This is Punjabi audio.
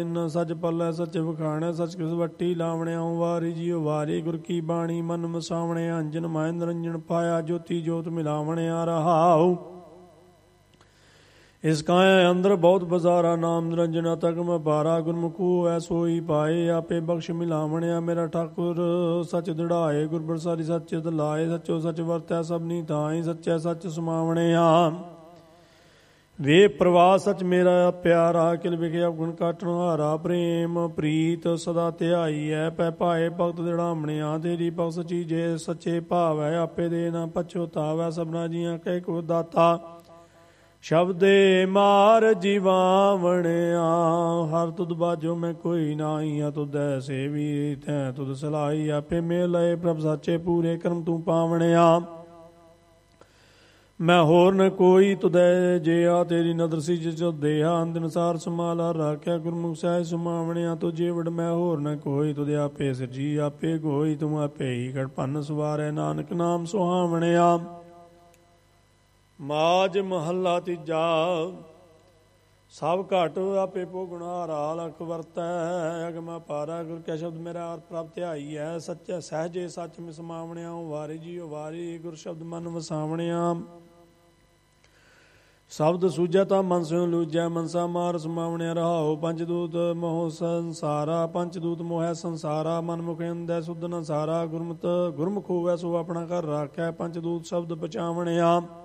ਸੱਚ ਪੱਲੇ ਸੱਚ ਵਖਾਣੈ ਸੱਚ ਕਿਸ ਵੱਟੀ ਲਾਵਣਿਆ ਵਾਰੀ ਜੀਉ ਵਾਰੀ ਗੁਰ ਕੀ ਬਾਣੀ ਮਨ ਮਸਾਵਣੇ ਅੰਜਨ ਮਾਇ ਨਿਰੰਜਨ ਪਾਇਆ ਜੋਤੀ ਜੋਤ ਮਿਲਾਵਣਿਆ ਰਹਾਉ। ਇਸ ਕਾਇਆ ਅੰਦਰ ਬਹੁਤ ਬਜ਼ਾਰਾ ਨਾਮ ਨਿਰੰਜਨਾ ਤਕਮ ਬਾਰਾ ਗੁਰਮੁਖੂ ਐ ਸੋਈ ਪਾਏ ਆਪੇ ਬਖਸ਼ ਮਿਲਾਵਣਿਆ ਮੇਰਾ ਠਾਕੁਰ ਸੱਚ ਦ੍ਰਿੜਾਏ ਗੁਰ ਪ੍ਰਸਾਦੀ ਸੱਚ ਲਾਏ ਸੱਚੋ ਸੱਚ ਵਰਤੈ ਸਭਨੀ ਥਾਈ ਸੱਚੈ ਸੱਚ ਸਮਾਵਣਿਆ। ਵੇ ਪ੍ਰਵਾਹ ਸੱਚ ਮੇਰਾ ਪਿਆਰਾ ਕਿਲ ਵਿਖਿਆ ਗੁਣ ਕਾਟਣ ਹਾਰਾ ਪ੍ਰੇਮ ਪ੍ਰੀਤ ਸਦਾ ਧਿਆਈ ਐ ਪੈ ਭਾਏ ਭਗਤ ਦ੍ਰਿੜਾਮਣਿਆ ਤੇਰੀ ਬਖਸ਼ ਸੱਚੀ ਜੇ ਸੱਚੇ ਭਾਵੈ ਆਪੇ ਦੇ ਨਾ ਪਛੋਤਾਵੈ ਸਭਨਾ ਜੀਆਂ ਕਹਿ ਕੋ ਦਾਤਾ ਸ਼ਬਦੇ ਮਾਰ ਜੀਵਾਵਣਿਆ। ਹਰ ਤੁਧ ਬਾਝੋ ਮੈਂ ਕੋਈ ਨਾਹੀ ਆ ਤੁਧੈ ਸੇਵੀ ਤੈ ਤੁਧ ਸਲਾਈ ਆਪੇ ਮੇਲ ਲਏ ਪ੍ਰਭ ਸਾਚੇ ਪੂਰੇ ਕਰਮ ਤੂੰ ਪਾਵਣਿਆ। ਮੈਂ ਹੋਰ ਨ ਕੋਈ ਤੁਧੈ ਜੇ ਆ ਤੇਰੀ ਨਦਰ ਸੀ ਜਿਸ ਦੇਹਾ ਅੰਤ ਅਨੁਸਾਰ ਸਮਾਲਾ ਰਾਖਿਆ ਗੁਰਮੁਖ ਸਹਿ ਸੁਮਾਵਣਿਆ ਤੋ ਜੀਵੜ ਮੈਂ ਹੋਰ ਨ ਕੋਈ ਤੁਧ ਆਪੇ ਸਿਰਜੀ ਆਪੇ ਗੋਈ ਤੂੰ ਆਪੇ ਹੀ ਘਟ ਭੰਨ ਸਵਾਰੈ ਨਾਨਕ ਨਾਮ ਸੁਹਾਵਣਿਆ। ਮਾਝ ਮਹੱਲਾ ਤੀਜਾ। ਸਭ ਘਟ ਆਪੇ ਭੋਗਣਹਾਰਾ ਲਖ ਵਰਤੈ ਅਗਮਾ ਪਾਰਾ ਗੁਰ ਕੈ ਸ਼ਬਦ ਮੇਰਾ ਪ੍ਰਭ ਧਿਆਈ ਹੈ ਸੱਚੈ ਸਹਿਜੇ ਸੱਚ ਮਿਸਮਾਵਣਿਆ ਵਾਰੀ ਜੀਉ ਵਾਰੀ ਗੁਰ ਸ਼ਬਦ ਮਨ ਵਸਾਵਣਿਆ। ਸ਼ਬਦ ਸੂਝੈ ਤਾਂ ਮਨ ਸਿਉ ਲੂਜੈ ਮਨਸਾ ਮਾਰ ਸਮਾਵਣਿਆ ਰਹਾਉ। ਪੰਜ ਦੂਤ ਮੋਹ ਸੰਸਾਰਾ ਪੰਚ ਦੂਤ ਮੋਹੈ ਸੰਸਾਰਾ ਮਨ ਮੁਖ ਅੰਦੈ ਸੁਧ ਨ ਸਾਰਾ ਗੁਰਮੁਖ ਹੋਵੈ ਸੋ ਆਪਣਾ ਘਰ ਰਾਖੈ ਪੰਚ ਦੂਤ ਸ਼ਬਦ ਬਚਾਵਣਿਆ।